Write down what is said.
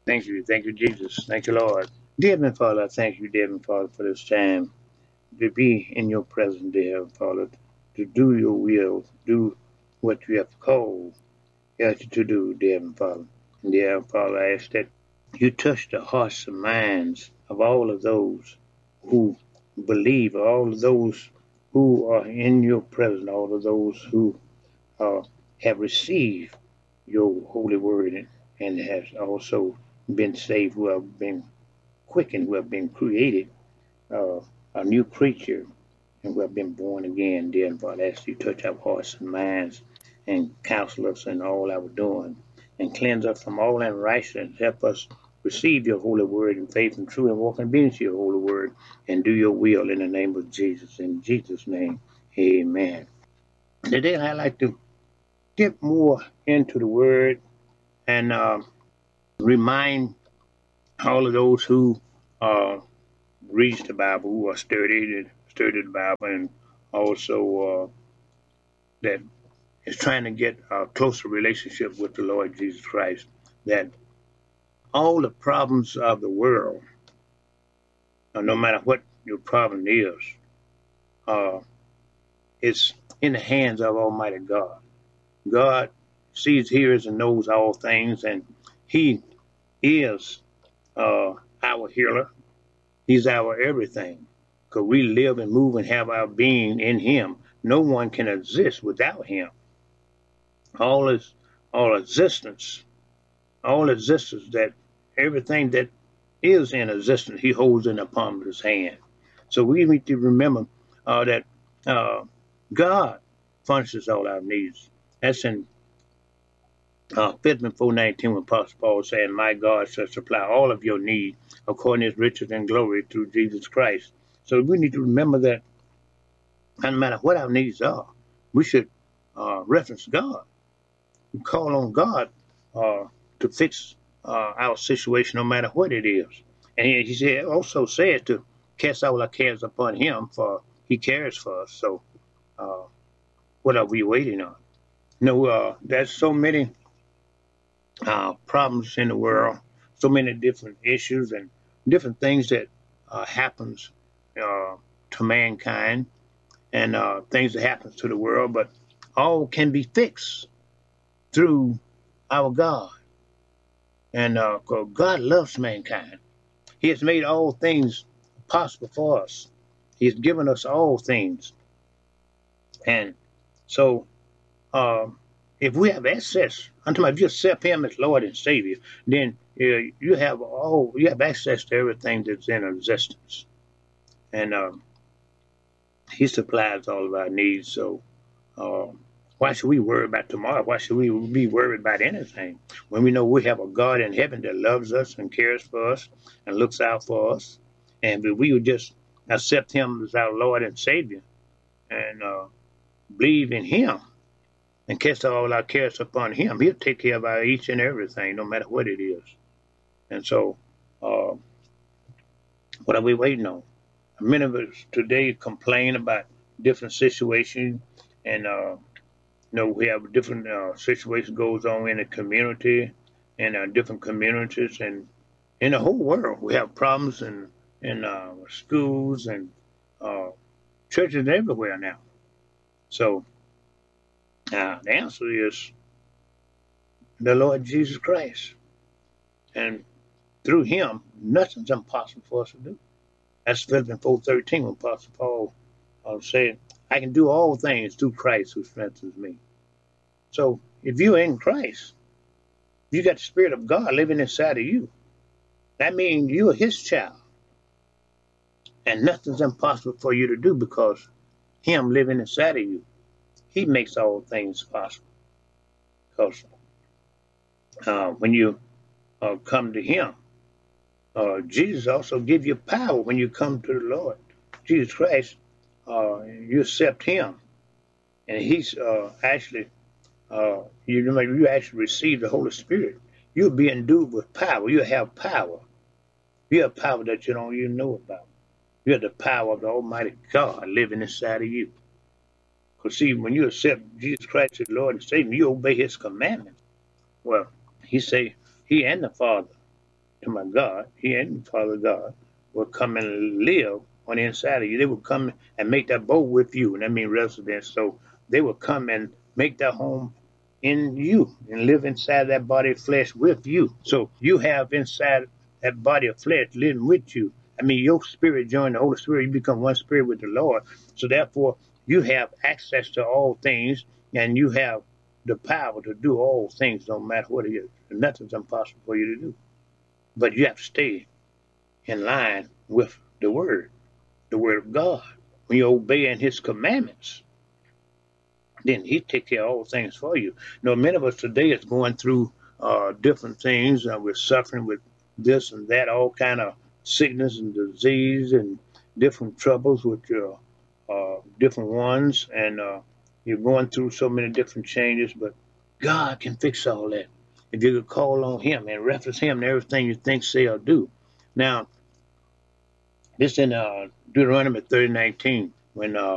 Thank you, Jesus. Thank you, Lord. Dear Heavenly Father, I thank you, dear Heavenly Father, for this time to be in your presence, dear Heavenly Father, to do your will, do what you have called us to do, dear Heavenly Father. And dear Heavenly Father, I ask that you touch the hearts and minds of all of those who believe, all of those who are in your presence, all of those who uh, have received your holy word and has also been saved, who have been quickened, who have been created uh, a new creature, and who have been born again. Dear Father, I ask you to touch our hearts and minds and counsel us in all our doing and cleanse us from all unrighteousness. Help us receive your holy word in faith and truth and walk in obedience to your holy word and do your will in the name of Jesus. In Jesus' name, amen. Today, I'd like to get more into the word and remind all of those who read the Bible, who are study the Bible, and also that is trying to get a closer relationship with the Lord Jesus Christ. That all the problems of the world, no matter what your problem uh, is in the hands of Almighty God. God sees, hears, and knows all things, and He is our healer. He's our everything. Because we live and move and have our being in Him. No one can exist without Him. All is all existence, all existence that everything that is in existence, He holds in the palm of His hand. So we need to remember that uh, God furnishes all our needs. That's in Philippians 4:19 when Apostle Paul saying, "My God shall supply all of your need according to His riches and glory through Jesus Christ." So we need to remember that no matter what our needs are, we should reference God. We call on God to fix our situation, no matter what it is. And He said, also said to cast all our cares upon Him, for He cares for us. So uh, what are we waiting on? There's so many problems in the world, so many different issues and different things that happens to mankind and things that happens to the world, but all can be fixed through our God. And God loves mankind. He has made all things possible for us. He has given us all things. And so if we have access, I'm talking about if you accept Him as Lord and Savior, then you have access to everything that's in existence, and He supplies all of our needs. So uh, why should we worry about tomorrow? Why should we be worried about anything when we know we have a God in heaven that loves us and cares for us and looks out for us? And if we would just accept Him as our Lord and Savior and believe in Him and cast all our cares upon Him, He'll take care of our each and everything, no matter what it is. And so, uh, what are we waiting on? Many of us today complain about different situations, and we have different situations goes on in the community, and different communities, and in the whole world, we have problems in schools and uh, churches everywhere now. So, the answer is the Lord Jesus Christ. And through Him, nothing's impossible for us to do. That's Philippians 4:13 when Apostle Paul said, I can do all things through Christ who strengthens me. So if you're in Christ, you got the Spirit of God living inside of you. That means you're His child. And nothing's impossible for you to do because Him living inside of you. He makes all things possible. Because when you come to Him, Jesus also give you power when you come to the Lord. Jesus Christ, you accept Him, and He's actually, you actually receive the Holy Spirit. You'll be endued with power. You'll have power. You have power that you don't even know about. You have the power of the Almighty God living inside of you. Because see, when you accept Jesus Christ as Lord and Savior, you obey His commandments. Well, He say He and the Father to my God, He and Father God, will come and live on the inside of you. They will come and make that abode with you, and that means residence. So they will come and make their home in you and live inside that body of flesh with you. So you have inside that body of flesh living with you. I mean, your spirit join the Holy Spirit, you become one spirit with the Lord. So therefore, you have access to all things, and you have the power to do all things, no matter what it is. Nothing's impossible for you to do. But you have to stay in line with the Word of God. When you're obeying His commandments, then He take care of all things for you. You know, many of us today is going through different things. We're suffering with this and that, all kind of sickness and disease and different troubles with your different ones, and you're going through so many different changes. But God can fix all that if you could call on Him and reference Him in everything you think, say, or do. Now, this in Deuteronomy 30:19, when